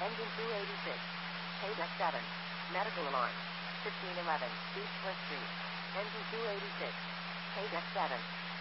Engine 286. KDEC 7. Medical alarm. 1511 East Cliff Street. Engine 286. KDEC 7.